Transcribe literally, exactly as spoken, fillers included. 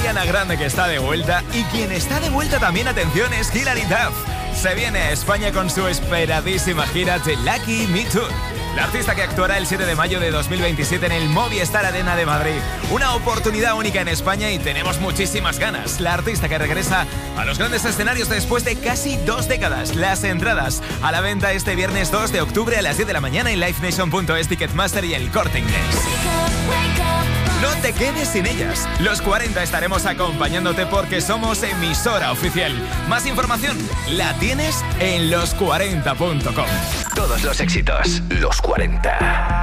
Ariana Grande, que está de vuelta. Y quien está de vuelta también, atención, es Hilary Duff. Se viene a España con su esperadísima gira The Lucky Me Tour. La artista que actuará el siete de mayo de dos mil veintisiete en el Movistar Arena de Madrid. Una oportunidad única en España y tenemos muchísimas ganas. La artista que regresa a los grandes escenarios después de casi dos décadas. Las entradas a la venta este viernes dos de octubre a las diez de la mañana en live nation punto es, Ticketmaster y El Corte Inglés. No te quedes sin ellas. Los cuarenta estaremos acompañándote porque somos emisora oficial. Más información la tienes en los cuarenta punto com. Todos los éxitos, los cuarenta.